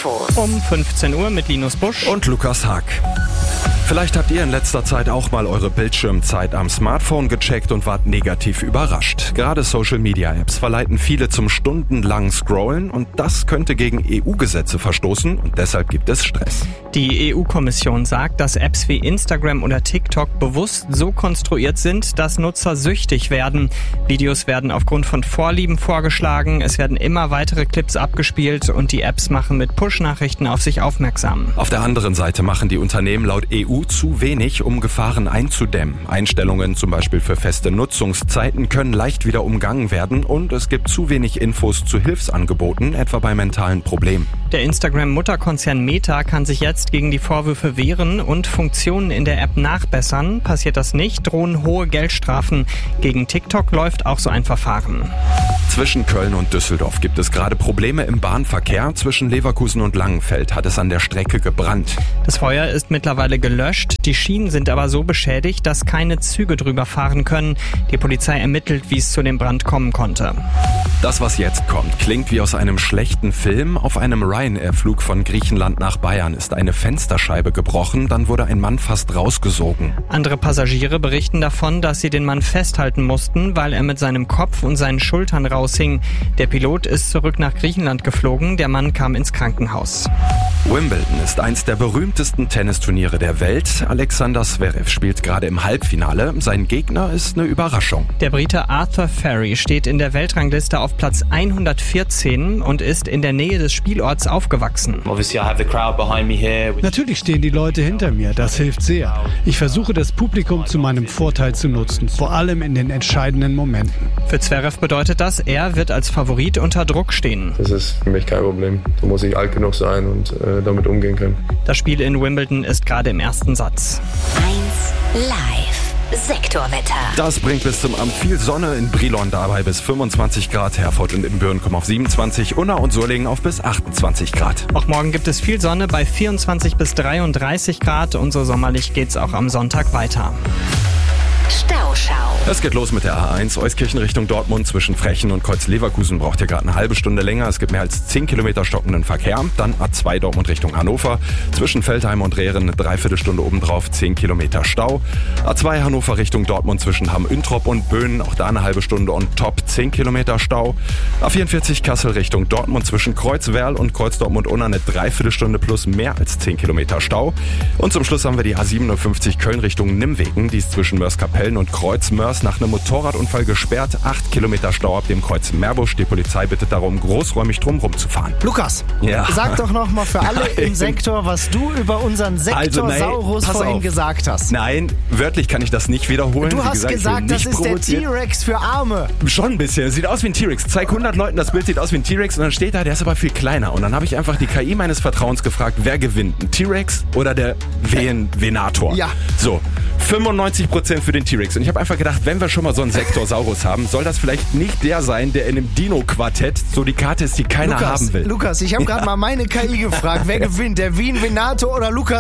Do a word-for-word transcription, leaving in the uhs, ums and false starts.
Infos. Um fünfzehn Uhr mit Linus Busch und Lukas Haag. Vielleicht habt ihr in letzter Zeit auch mal eure Bildschirmzeit am Smartphone gecheckt und wart negativ überrascht. Gerade Social-Media-Apps verleiten viele zum stundenlangen Scrollen und das könnte gegen E U-Gesetze verstoßen und deshalb gibt es Stress. Die E U-Kommission sagt, dass Apps wie Instagram oder TikTok bewusst so konstruiert sind, dass Nutzer süchtig werden. Videos werden aufgrund von Vorlieben vorgeschlagen, es werden immer weitere Clips abgespielt und die Apps machen mit Push-Nachrichten auf sich aufmerksam. Auf der anderen Seite machen die Unternehmen laut E U zu wenig, um Gefahren einzudämmen. Einstellungen zum Beispiel für feste Nutzungszeiten können leicht wieder umgangen werden und es gibt zu wenig Infos zu Hilfsangeboten, etwa bei mentalen Problemen. Der Instagram-Mutterkonzern Meta kann sich jetzt gegen die Vorwürfe wehren und Funktionen in der App nachbessern. Passiert das nicht, drohen hohe Geldstrafen. Gegen TikTok läuft auch so ein Verfahren. Zwischen Köln und Düsseldorf gibt es gerade Probleme im Bahnverkehr. Zwischen Leverkusen und Langenfeld hat es an der Strecke gebrannt. Das Feuer ist mittlerweile gelöscht. Die Schienen sind aber so beschädigt, dass keine Züge drüber fahren können. Die Polizei ermittelt, wie es zu dem Brand kommen konnte. Das, was jetzt kommt, klingt wie aus einem schlechten Film. Auf einem Ryanair-Flug von Griechenland nach Bayern ist eine Fensterscheibe gebrochen. Dann wurde ein Mann fast rausgesogen. Andere Passagiere berichten davon, dass sie den Mann festhalten mussten, weil er mit seinem Kopf und seinen Schultern raushing. Der Pilot ist zurück nach Griechenland geflogen. Der Mann kam ins Krankenhaus. Wimbledon ist eins der berühmtesten Tennisturniere der Welt. Alexander Zverev spielt gerade im Halbfinale. Sein Gegner ist eine Überraschung. Der Brite Arthur Ferry steht in der Weltrangliste auf Platz hundertvierzehn und ist in der Nähe des Spielorts aufgewachsen. Natürlich stehen die Leute hinter mir, das hilft sehr. Ich versuche das Publikum zu meinem Vorteil zu nutzen, vor allem in den entscheidenden Momenten. Für Zverev bedeutet das, er wird als Favorit unter Druck stehen. Das ist für mich kein Problem. Da muss ich alt genug sein und äh, damit umgehen können. Das Spiel in Wimbledon ist gerade im ersten Satz. eins live. Sektorwetter. Das bringt bis zum Abend viel Sonne in Brilon dabei bis fünfundzwanzig Grad. Herford und Ibbenbüren kommen auf siebenundzwanzig, Unna und Solingen auf bis achtundzwanzig Grad. Auch morgen gibt es viel Sonne bei vierundzwanzig bis dreiunddreißig Grad und so sommerlich geht's auch am Sonntag weiter. Stauschau. Es geht los mit der A eins Euskirchen Richtung Dortmund. Zwischen Frechen und Kreuz-Leverkusen braucht ihr gerade eine halbe Stunde länger. Es gibt mehr als zehn Kilometer stockenden Verkehr. Dann A zwei Dortmund Richtung Hannover. Zwischen Feldheim und Rehren eine Dreiviertelstunde obendrauf, zehn Kilometer Stau. A zwei Hannover Richtung Dortmund zwischen Hamm-Üntrop und Böhnen. Auch da eine halbe Stunde on top, zehn Kilometer Stau. A vierundvierzig Kassel Richtung Dortmund zwischen Kreuzwerl und Kreuz-Dortmund-Unna eine Dreiviertelstunde plus mehr als zehn Kilometer Stau. Und zum Schluss haben wir die A siebenundfünfzig Köln Richtung Nimwegen. Die ist zwischen Mörs-Kapellen und Kreuz-Mörs nach einem Motorradunfall gesperrt. Acht Kilometer Stau ab dem Kreuz Meerbusch. Die Polizei bittet darum, großräumig drumherum zu fahren. Lukas, ja. Sag doch noch mal für alle Nein. im Sektor, was du über unseren Sektor also, Saurus vorhin auf. gesagt hast. Nein, wörtlich kann ich das nicht wiederholen. Du Wie hast gesagt, gesagt, das ist der T-Rex für Arme. Schon ein bisschen. Sieht aus wie ein T-Rex. Zeig hundert Leuten, das Bild sieht aus wie ein T-Rex und dann steht da, der ist aber viel kleiner. Und dann habe ich einfach die K I meines Vertrauens gefragt, wer gewinnt? Ein T-Rex oder der Ven- Venator? Ja. So, fünfundneunzig Prozent für den T-Rex. Und ich habe einfach gedacht, wenn wir schon mal so einen Sektorsaurus haben, soll das vielleicht nicht der sein, der in einem Dino-Quartett so die Karte ist, die keiner Lukas, haben will. Lukas, ich habe gerade ja. mal meine K I gefragt, wer gewinnt, der Wien Venator oder Lukas